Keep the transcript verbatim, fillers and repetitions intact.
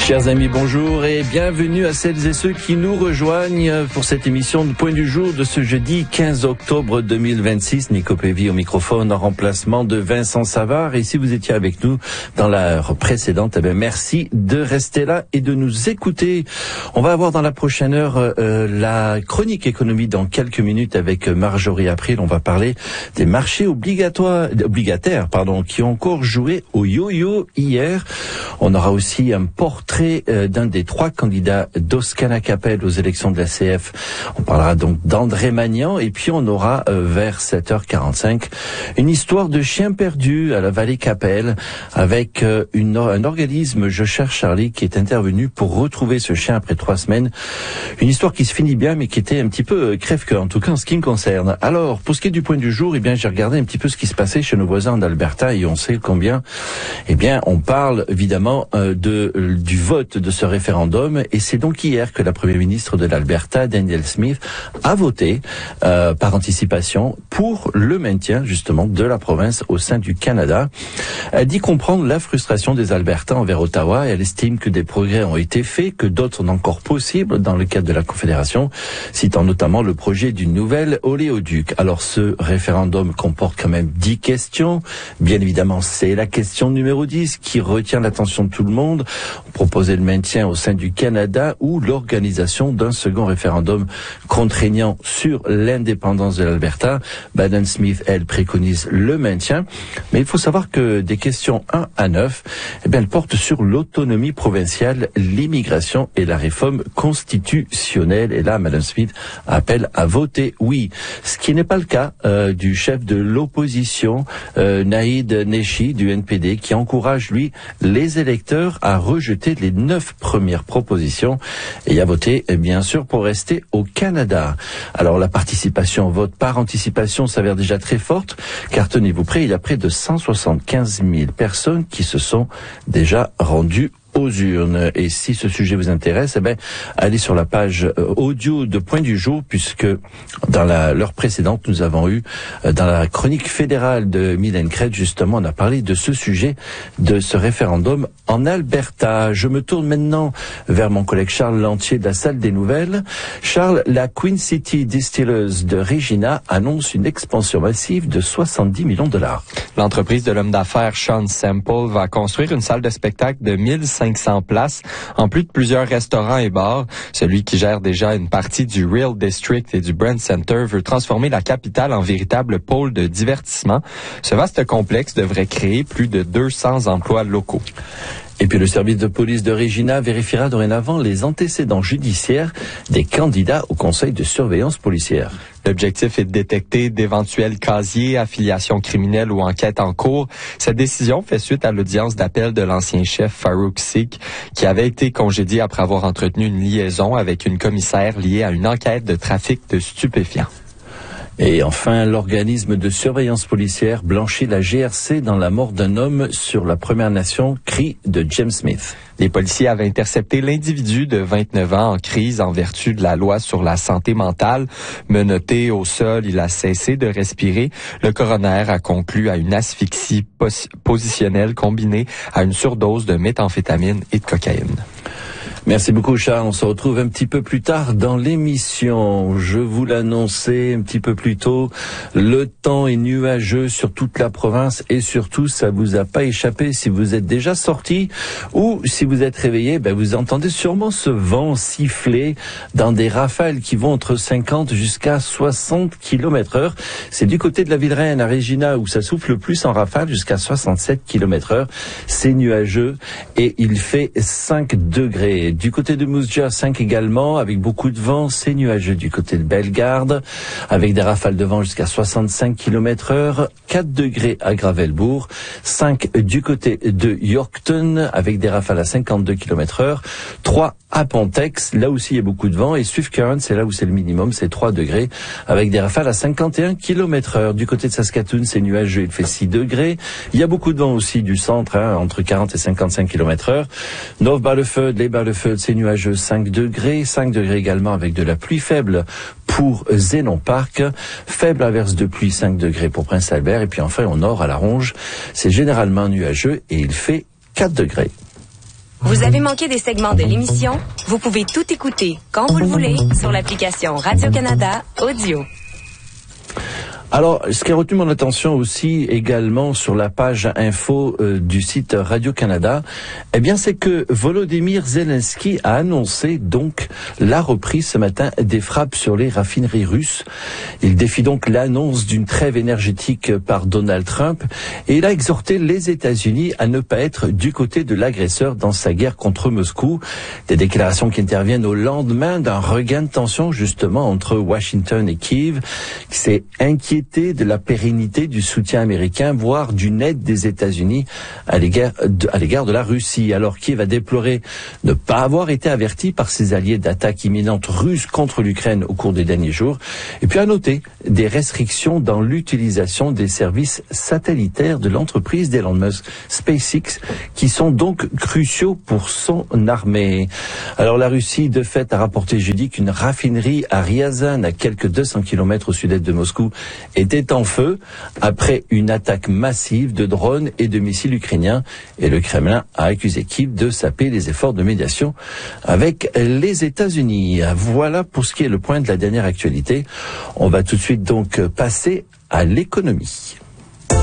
Chers amis, bonjour et bienvenue à celles et ceux qui nous rejoignent pour cette émission de Point du Jour de ce jeudi quinze octobre deux mille vingt-six. Nico Pévy au microphone en remplacement de Vincent Savard. Et si vous étiez avec nous dans l'heure précédente, eh bien, merci de rester là et de nous écouter. On va avoir dans la prochaine heure euh, la chronique économie dans quelques minutes avec Marjorie April. On va parler des marchés obligatoires, obligataires pardon, qui ont encore joué au yo-yo hier. On aura aussi un portrait d'un des trois candidats d'Oscana Capel aux élections de la C F. On parlera donc d'André Magnan et puis on aura euh, vers sept heures quarante-cinq une histoire de chien perdu à la vallée Capel avec euh, une, un organisme Je cherche Charlie qui est intervenu pour retrouver ce chien après trois semaines. Une histoire qui se finit bien mais qui était un petit peu euh, crève-cœur en tout cas en ce qui me concerne. Alors pour ce qui est du point du jour, eh bien j'ai regardé un petit peu ce qui se passait chez nos voisins d'Alberta et on sait combien eh bien on parle évidemment euh, de euh, du vote de ce référendum et c'est donc hier que la première ministre de l'Alberta, Danielle Smith, a voté euh, par anticipation pour le maintien justement de la province au sein du Canada. Elle dit comprendre la frustration des Albertains envers Ottawa et elle estime que des progrès ont été faits, que d'autres sont encore possibles dans le cadre de la Confédération, citant notamment le projet d'une nouvelle oléoduc. Alors ce référendum comporte quand même dix questions. Bien évidemment, c'est la question numéro dix qui retient l'attention de tout le monde. On proposer le maintien au sein du Canada ou l'organisation d'un second référendum contraignant sur l'indépendance de l'Alberta. Baden Smith, elle, préconise le maintien. Mais il faut savoir que des questions un à neuf, eh bien, elles portent sur l'autonomie provinciale, l'immigration et la réforme constitutionnelle. Et là, Madame Smith appelle à voter oui. Ce qui n'est pas le cas euh, du chef de l'opposition, euh, Naïd Neshi, du N P D, qui encourage, lui, les électeurs à rejeter les neuf premières propositions et à voter, bien sûr, pour rester au Canada. Alors, la participation au vote par anticipation s'avère déjà très forte, car tenez-vous prêts, il y a près de cent soixante-quinze mille personnes qui se sont déjà rendues aux urnes. Et si ce sujet vous intéresse, eh ben, allez sur la page euh, audio de Point du Jour, puisque dans la l'heure précédente, nous avons eu, euh, dans la chronique fédérale de Mylène Crête, justement, on a parlé de ce sujet, de ce référendum en Alberta. Je me tourne maintenant vers mon collègue Charles Lantier de la Salle des Nouvelles. Charles, la Queen City Distillers de Regina annonce une expansion massive de soixante-dix millions de dollars. L'entreprise de l'homme d'affaires Sean Semple va construire une salle de spectacle de mille cinq cents places, en plus de plusieurs restaurants et bars. Celui qui gère déjà une partie du Real District et du Brand Center veut transformer la capitale en véritable pôle de divertissement. Ce vaste complexe devrait créer plus de deux cents emplois locaux. Et puis le service de police de Regina vérifiera dorénavant les antécédents judiciaires des candidats au conseil de surveillance policière. L'objectif est de détecter d'éventuels casiers, affiliations criminelles ou enquêtes en cours. Cette décision fait suite à l'audience d'appel de l'ancien chef Farouk Sikh, qui avait été congédié après avoir entretenu une liaison avec une commissaire liée à une enquête de trafic de stupéfiants. Et enfin, l'organisme de surveillance policière blanchit la G R C dans la mort d'un homme sur la Première Nation, cri de James Smith. Les policiers avaient intercepté l'individu de vingt-neuf ans en crise en vertu de la loi sur la santé mentale. Menotté au sol, il a cessé de respirer. Le coroner a conclu à une asphyxie pos- positionnelle combinée à une surdose de méthamphétamine et de cocaïne. Merci beaucoup Charles, on se retrouve un petit peu plus tard dans l'émission. Je vous l'annonçais un petit peu plus tôt, le temps est nuageux sur toute la province et surtout ça vous a pas échappé si vous êtes déjà sorti ou si vous êtes réveillé, ben vous entendez sûrement ce vent siffler dans des rafales qui vont entre cinquante jusqu'à soixante kilomètres heure. C'est du côté de la Ville-Reine à Regina où ça souffle le plus en rafale jusqu'à soixante-sept kilomètres heure. C'est nuageux et il fait cinq degrés. Du côté de Moose Jaw, cinq également, avec beaucoup de vent. C'est nuageux du côté de Bellegarde, avec des rafales de vent jusqu'à soixante-cinq kilomètres heure. quatre degrés à Gravelbourg. cinq du côté de Yorkton, avec des rafales à cinquante-deux kilomètres heure. trois à Pontex, là aussi il y a beaucoup de vent. Et Swift Current, c'est là où c'est le minimum, c'est trois degrés, avec des rafales à cinquante et un kilomètres heure. Du côté de Saskatoon, c'est nuageux, il fait six degrés. Il y a beaucoup de vent aussi du centre, hein, entre quarante et cinquante-cinq kilomètres heure. North Barlefeuille, les Barlefeuille, c'est nuageux, cinq degrés, cinq degrés également avec de la pluie faible pour Zénon Park, faible averse de pluie, cinq degrés pour Prince Albert, et puis enfin au nord à la Ronge, c'est généralement nuageux et il fait quatre degrés. Vous avez manqué des segments de l'émission? Vous pouvez tout écouter quand vous le voulez sur l'application Radio-Canada Audio. Alors, ce qui a retenu mon attention aussi également sur la page info euh, du site Radio-Canada, eh bien, c'est que Volodymyr Zelensky a annoncé donc la reprise ce matin des frappes sur les raffineries russes. Il défie donc l'annonce d'une trêve énergétique par Donald Trump et il a exhorté les États-Unis à ne pas être du côté de l'agresseur dans sa guerre contre Moscou. Des déclarations qui interviennent au lendemain d'un regain de tension justement entre Washington et Kiev, qui s'est inquiété de la pérennité du soutien américain, voire d'une aide des États-Unis à l'égard de, à l'égard de la Russie. Alors Kiev a déploré ne pas avoir été averti par ses alliés d'attaques imminentes russes contre l'Ukraine au cours des derniers jours. Et puis a noté des restrictions dans l'utilisation des services satellitaires de l'entreprise d'Elon Musk, SpaceX, qui sont donc cruciaux pour son armée. Alors la Russie, de fait, a rapporté jeudi qu'une raffinerie à Ryazan, à quelques deux cents kilomètres au sud-est de Moscou, était en feu après une attaque massive de drones et de missiles ukrainiens. Et le Kremlin a accusé Kiev de saper les efforts de médiation avec les États-Unis. Voilà pour ce qui est le point de la dernière actualité. On va tout de suite donc passer à l'économie.